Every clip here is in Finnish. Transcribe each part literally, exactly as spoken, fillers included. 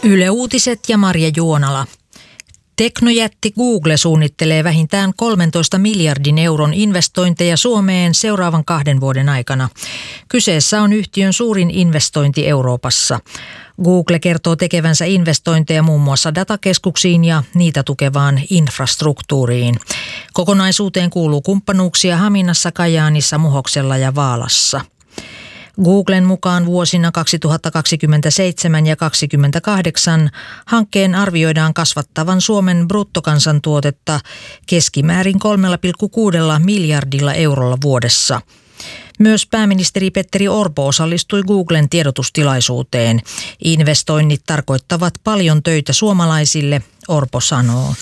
Yle Uutiset ja Marja Juonala. Teknojätti Google suunnittelee vähintään kolmentoista miljardin euron investointeja Suomeen seuraavan kahden vuoden aikana. Kyseessä on yhtiön suurin investointi Euroopassa. Google kertoo tekevänsä investointeja muun muassa datakeskuksiin ja niitä tukevaan infrastruktuuriin. Kokonaisuuteen kuuluu kumppanuuksia Haminassa, Kajaanissa, Muhoksella ja Vaalassa. Googlen mukaan vuosina kaksituhattakaksikymmentäseitsemän ja kaksituhattakaksikymmentäkahdeksan hankkeen arvioidaan kasvattavan Suomen bruttokansantuotetta keskimäärin kolme pilkku kuusi miljardilla eurolla vuodessa. Myös pääministeri Petteri Orpo osallistui Googlen tiedotustilaisuuteen. Investoinnit tarkoittavat paljon töitä suomalaisille, Orpo sanoo.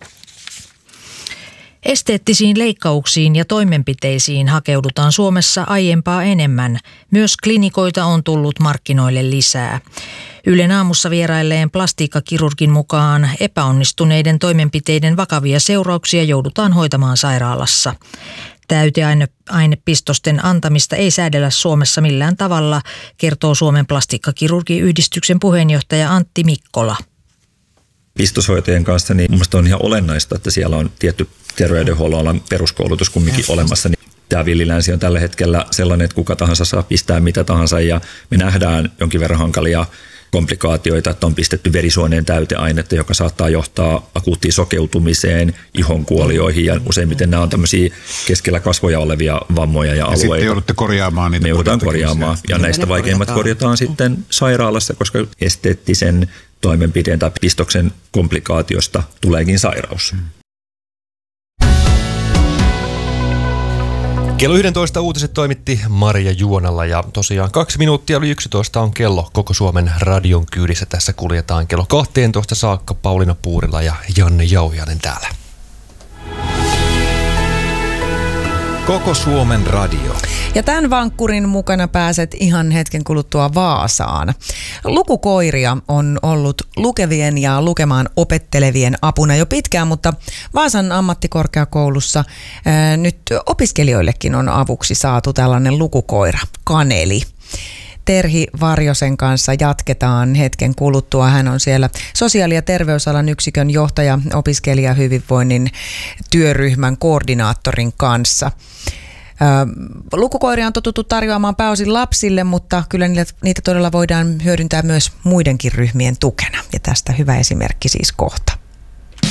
Esteettisiin leikkauksiin ja toimenpiteisiin hakeudutaan Suomessa aiempaa enemmän. Myös klinikoita on tullut markkinoille lisää. Ylen aamussa vierailleen plastiikkakirurgin mukaan epäonnistuneiden toimenpiteiden vakavia seurauksia joudutaan hoitamaan sairaalassa. Täyteainepistosten antamista ei säädellä Suomessa millään tavalla, kertoo Suomen plastiikkakirurgiyhdistyksen puheenjohtaja Antti Mikkola. Pistoshoitajien kanssa, niin mielestäni on ihan olennaista, että siellä on tietty terveydenhuollon alan peruskoulutus kumminkin olemassa. Tämä villilänsi on tällä hetkellä sellainen, että kuka tahansa saa pistää mitä tahansa ja me nähdään jonkin verran hankalia komplikaatioita, että on pistetty verisuoneen täyteainetta, joka saattaa johtaa akuuttiin sokeutumiseen, ihonkuolioihin ja useimmiten nämä on tämmöisiä keskellä kasvoja olevia vammoja ja, ja alueita. Sitten joudutte korjaamaan niitä. Me joudutaan korjaamaan ja näistä vaikeimmat korjataan sitten sairaalassa, koska esteettisen toimenpiteen tai pistoksen komplikaatiosta tuleekin sairaus. Kello yksitoista uutiset toimitti Marja Juonala ja tosiaan kaksi minuuttia oli yksitoista on kello koko Suomen radion kyydissä. Tässä kuljetaan kello kaksitoista saakka. Pauliina Puurila ja Janne Jauhiainen täällä. Koko Suomen radio. Ja tämän vankkurin mukana pääset ihan hetken kuluttua Vaasaan. Lukukoiria on ollut lukevien ja lukemaan opettelevien apuna jo pitkään, mutta Vaasan ammattikorkeakoulussa ää, nyt opiskelijoillekin on avuksi saatu tällainen lukukoira, Kaneli. Terhi Varjosen kanssa jatketaan hetken kuluttua. Hän on siellä sosiaali- ja terveysalan yksikön johtaja opiskelijahyvinvoinnin työryhmän koordinaattorin kanssa. Lukukoiria on totuttu tarjoamaan pääosin lapsille, mutta kyllä niitä todella voidaan hyödyntää myös muidenkin ryhmien tukena. Ja tästä hyvä esimerkki siis kohta.